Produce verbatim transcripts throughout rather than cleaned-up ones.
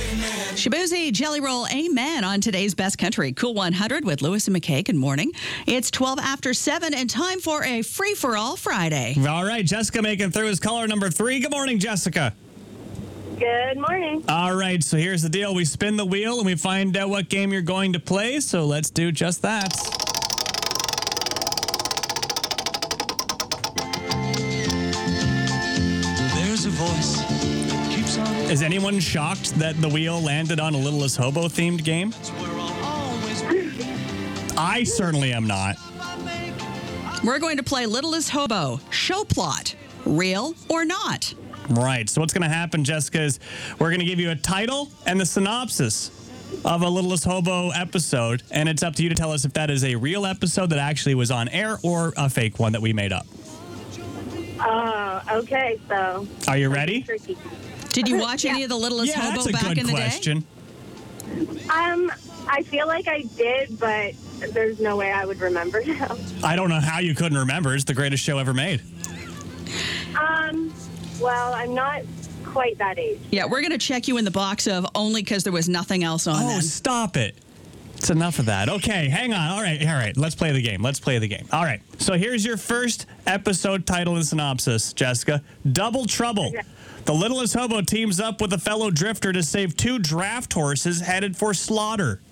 Shabuzi, Jelly Roll, Amen on today's Best Country. Cool one hundred with Lewis and McKay. Good morning. It's twelve after seven and time for a free-for-all Friday. All right, Jessica making through is caller number three. Good morning, Jessica. Good morning. All right, so here's the deal. We spin the wheel and we find out what game you're going to play, so let's do just that. There's a voice. Is anyone shocked that the wheel landed on a Littlest Hobo themed game? I certainly am not. We're going to play Littlest Hobo show plot, real or not. Right. So what's going to happen, Jessica, is we're going to give you a title and the synopsis of a Littlest Hobo episode, and it's up to you to tell us if that is a real episode that actually was on air or a fake one that we made up. Uh, okay, so. Are you ready? Tricky. Did you watch any of the Littlest Yeah, Hobo that's a back good in the question. day? Um, I feel like I did, but there's no way I would remember now. I don't know how you couldn't remember. It's the greatest show ever made. Um, well, I'm not quite that age. Yeah, we're going to check you in the box of only because there was nothing else on Oh, then. stop it. It's enough of that. Okay, hang on. All right, all right. Let's play the game. Let's play the game. All right. So here's your first episode title and synopsis, Jessica. Double Trouble. Okay. The Littlest Hobo teams up with a fellow drifter to save two draft horses headed for slaughter.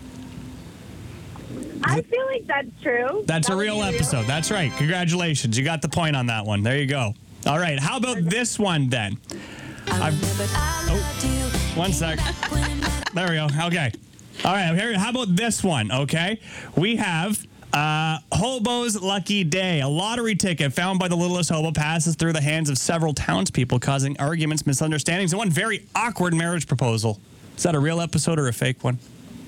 I feel like that's true. That's That a would real be episode. That's right. Congratulations. You got the point on that one. There you go. All right. How about this one then? I've, oh, one sec. There we go. Okay. All right. Here, how about this one? Okay. We have uh, Hobo's Lucky Day. A lottery ticket found by the Littlest Hobo passes through the hands of several townspeople, causing arguments, misunderstandings, and one very awkward marriage proposal. Is that a real episode or a fake one?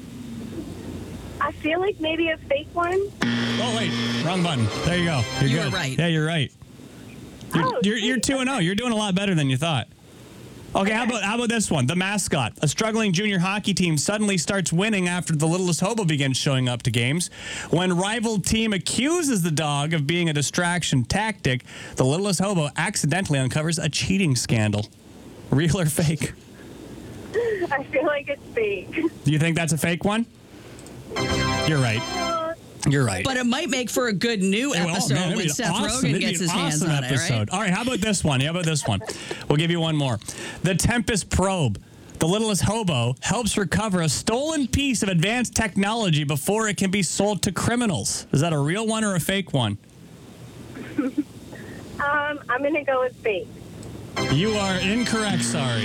I feel like maybe a fake one. Oh, wait. Wrong button. There you go. You're You good. were right. Yeah, you're right. You're, Oh, you're, you're sweet. two and oh. You're doing a lot better than you thought. Okay, how about how about this one? The mascot. A struggling junior hockey team suddenly starts winning after the Littlest Hobo begins showing up to games. When rival team accuses the dog of being a distraction tactic, the Littlest Hobo accidentally uncovers a cheating scandal. Real or fake? I feel like it's fake. Do you think that's a fake one? You're right. Uh, You're right. But it might make for a good new Well, episode man, it'd be when an Seth awesome- Rogen it'd be gets an his hands awesome on it, episode. right? All right, how about this one? How about this one? We'll give you one more. The Tempest Probe. The Littlest Hobo helps recover a stolen piece of advanced technology before it can be sold to criminals. Is that a real one or a fake one? um, I'm going to go with fake. You are incorrect, sorry.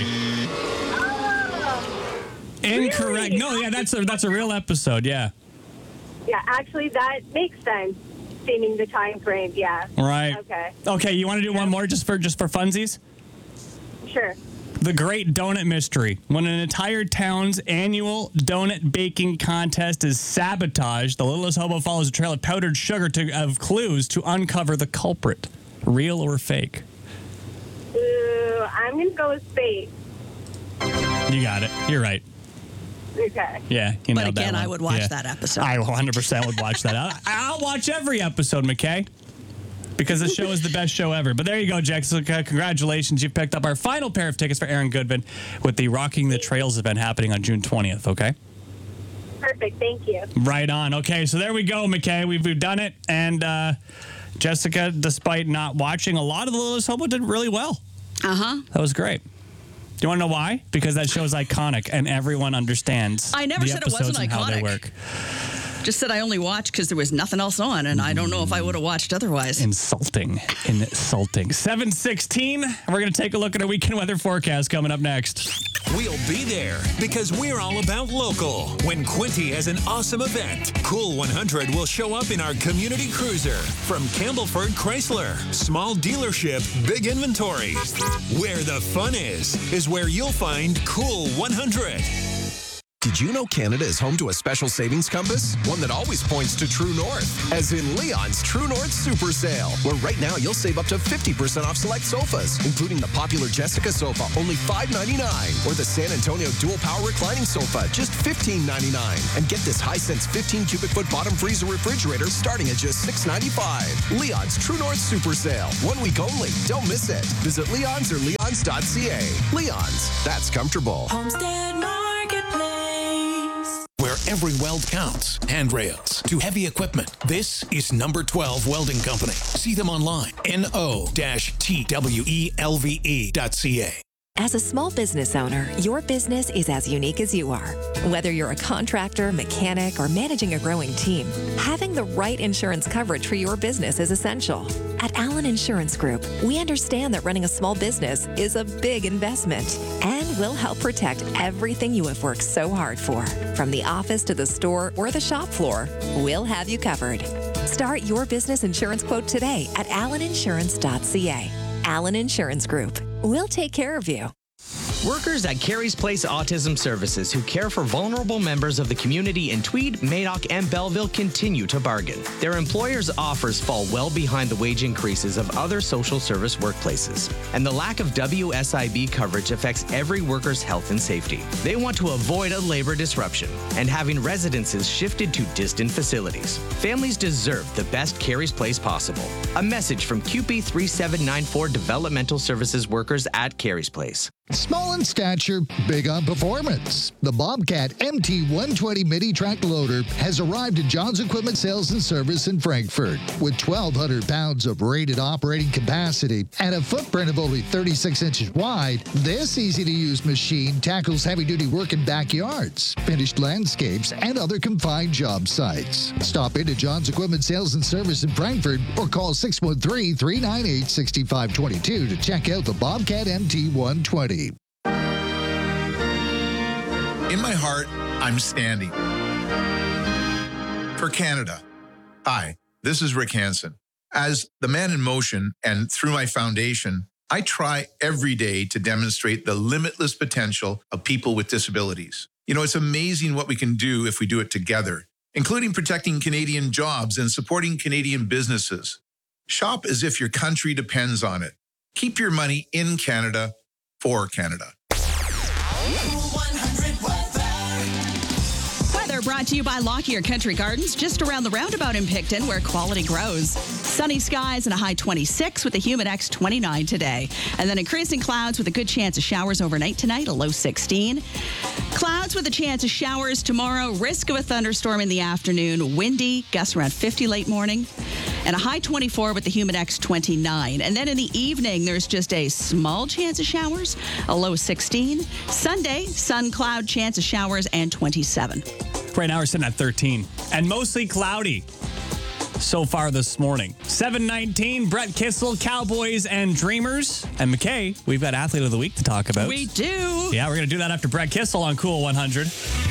Oh, Incorrect. Really? No, yeah, that's a that's a real episode, yeah. yeah, actually, that makes sense. Seeing the time frame, yeah. Right. Okay, Okay, you want to do one more just for just for funsies? sure. The Great Donut Mystery. When an entire town's annual donut baking contest is sabotaged, the Littlest Hobo follows a trail of powdered sugar to, of clues to uncover the culprit. Real or fake? Ooh, I'm going to go with fake. You got it. You're right. Okay. Yeah, you But nailed that again, I one. would watch Yeah. that episode. I one hundred percent would watch that. I'll, I'll watch every episode, McKay, because the show is the best show ever. But there you go, Jessica. Congratulations. You've picked up our final pair of tickets for Aaron Goodman with the Rocking the Trails event happening on June twentieth, okay? Perfect. Thank you. Right on. Okay, so there we go, McKay. We've, we've done it. And uh, Jessica, despite not watching, a lot of the Littlest Hobo did really well. Uh-huh. That was great. Do you want to know why? Because that show is iconic and everyone understands I never the said it wasn't episodes and how they iconic. work. Just said I only watched because there was nothing else on, and I don't know if I would have watched otherwise. Insulting. Insulting. seven sixteen. We're going to take a look at our weekend weather forecast coming up next. We'll be there because we're all about local. When Quinty has an awesome event, Cool one hundred will show up in our community cruiser from Campbellford Chrysler. Small dealership, big inventory. Where the fun is, is where you'll find Cool one hundred. Did you know Canada is home to a special savings compass? One that always points to True North, as in Leon's True North Super Sale, where right now you'll save up to fifty percent off select sofas, including the popular Jessica sofa, only five ninety-nine, or the San Antonio Dual Power Reclining Sofa, just fifteen ninety-nine. And get this Hisense fifteen cubic foot bottom freezer refrigerator starting at just six ninety-five. Leon's True North Super Sale, one week only. Don't miss it. Visit Leon's or leons dot c a. Leon's, that's comfortable. Homestead Mall. Every weld counts. Handrails to heavy equipment. This is Number twelve Welding Company. See them online. N O T W E L V E dot C A. As a small business owner, your business is as unique as you are. Whether you're a contractor, mechanic, or managing a growing team, having the right insurance coverage for your business is essential. At Allen Insurance Group, we understand that running a small business is a big investment, and we'll help protect everything you have worked so hard for. From the office to the store or the shop floor, we'll have you covered. Start your business insurance quote today at allen insurance dot c a. Allen Insurance Group. We'll take care of you. Workers at Carey's Place Autism Services who care for vulnerable members of the community in Tweed, Madoc, and Belleville continue to bargain. Their employers' offers fall well behind the wage increases of other social service workplaces, and the lack of W S I B coverage affects every worker's health and safety. They want to avoid a labor disruption and having residences shifted to distant facilities. Families deserve the best Carey's Place possible. A message from Q P three seven nine four Developmental Services workers at Carey's Place. Small in stature, big on performance. The Bobcat M T one twenty Mini Track Loader has arrived at John's Equipment Sales and Service in Frankfort. With twelve hundred pounds of rated operating capacity and a footprint of only thirty-six inches wide, this easy-to-use machine tackles heavy-duty work in backyards, finished landscapes, and other confined job sites. Stop into John's Equipment Sales and Service in Frankfort or call six one three, three nine eight, six five two two to check out the Bobcat M T one twenty. In my heart, I'm standing for Canada. Hi, this is Rick Hansen. As the Man in Motion and through my foundation, I try every day to demonstrate the limitless potential of people with disabilities. You know, it's amazing what we can do if we do it together, including protecting Canadian jobs and supporting Canadian businesses. Shop as if your country depends on it. Keep your money in Canada for Canada. Weather brought to you by Lockyer Country Gardens, just around the roundabout in Picton, where quality grows. Sunny skies and a high twenty-six with a humid X twenty-nine today. And then increasing clouds with a good chance of showers overnight tonight, a low sixteen. Clouds with a chance of showers tomorrow, risk of a thunderstorm in the afternoon, windy, gusts around fifty late morning. And a high twenty-four with the humid X twenty-nine. And then in the evening, there's just a small chance of showers, a low sixteen. Sunday, sun, cloud, chance of showers, and twenty-seven. Right now we're sitting at thirteen and mostly cloudy so far this morning. seven nineteen, Brett Kissel, Cowboys and Dreamers. And McKay, we've got Athlete of the Week to talk about. We do. Yeah, we're going to do that after Brett Kissel on Cool one hundred.